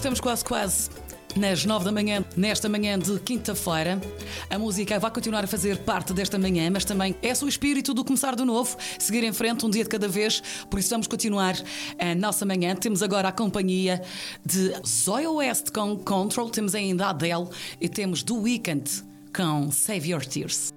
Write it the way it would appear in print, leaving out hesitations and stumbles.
estamos quase nas 9 da manhã, nesta manhã de quinta-feira. A música vai continuar a fazer parte desta manhã, mas também é o espírito do começar do novo, seguir em frente um dia de cada vez. Por isso vamos continuar a nossa manhã. Temos agora a companhia de Zoe West com Control, temos ainda a Adele e temos The Weeknd com Save Your Tears.